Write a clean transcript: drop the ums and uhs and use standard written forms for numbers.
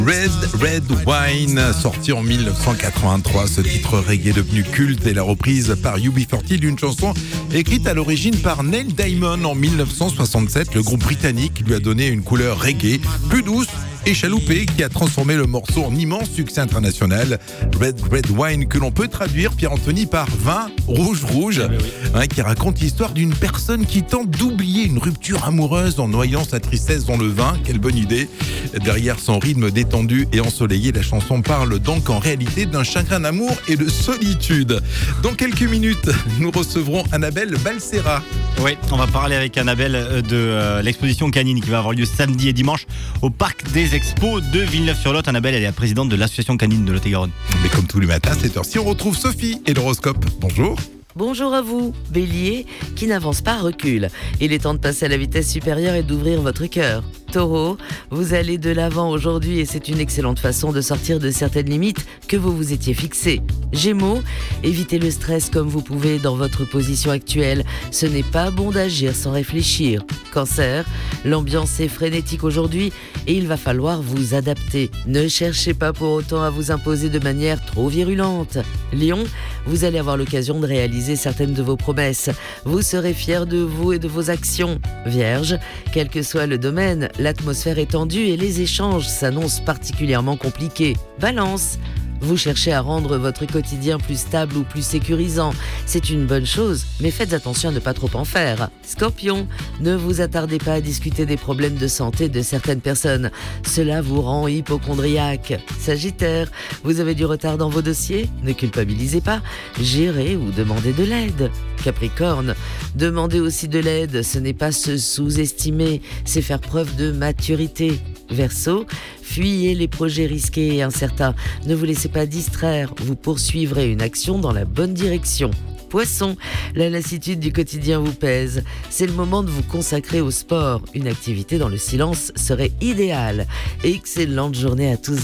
Red Wine, sorti en 1983, ce titre reggae devenu culte est la reprise par UB40 d'une chanson écrite à l'origine par Neil Diamond en 1967. Le groupe britannique lui a donné une couleur reggae plus douce et chaloupée qui a transformé le morceau en immense succès international. Red Wine, que l'on peut traduire, Pierre-Anthony, par vin rouge, qui raconte l'histoire d'une personne qui tente d'oublier une rupture amoureuse en noyant sa tristesse dans le vin. Quelle bonne idée! Derrière son rythme détendu et ensoleillé, la chanson parle donc en réalité d'un chagrin d'amour et de solitude. Dans quelques minutes, nous recevrons Annabelle Balsera. Oui, on va parler avec Annabelle de l'exposition canine qui va avoir lieu samedi et dimanche au parc des Expos de Villeneuve-sur-Lot. Annabelle, elle est la présidente de l'association canine de Lot-et-Garonne. Mais comme tous les matins à cette heure-ci, on retrouve Sophie et l'horoscope. Bonjour. Bonjour à vous, Bélier, qui n'avance pas recule. Il est temps de passer à la vitesse supérieure et d'ouvrir votre cœur. Taureau, vous allez de l'avant aujourd'hui et c'est une excellente façon de sortir de certaines limites que vous vous étiez fixées. Gémeaux, évitez le stress comme vous pouvez dans votre position actuelle. Ce n'est pas bon d'agir sans réfléchir. Cancer, l'ambiance est frénétique aujourd'hui et il va falloir vous adapter. Ne cherchez pas pour autant à vous imposer de manière trop virulente. Lion, vous allez avoir l'occasion de réaliser certaines de vos promesses. Vous serez fiers de vous et de vos actions. Vierge, quel que soit le domaine, l'atmosphère est tendue et les échanges s'annoncent particulièrement compliqués. Balance, vous cherchez à rendre votre quotidien plus stable ou plus sécurisant. C'est une bonne chose, mais faites attention à ne pas trop en faire. Scorpion, ne vous attardez pas à discuter des problèmes de santé de certaines personnes. Cela vous rend hypocondriaque. Sagittaire, vous avez du retard dans vos dossiers? Ne culpabilisez pas. Gérez ou demandez de l'aide. Capricorne, demandez aussi de l'aide. Ce n'est pas se sous-estimer, c'est faire preuve de maturité. Verseau, fuyez les projets risqués et incertains. Ne vous laissez pas distraire, vous poursuivrez une action dans la bonne direction. Poisson, la lassitude du quotidien vous pèse. C'est le moment de vous consacrer au sport. Une activité dans le silence serait idéale. Excellente journée à tous.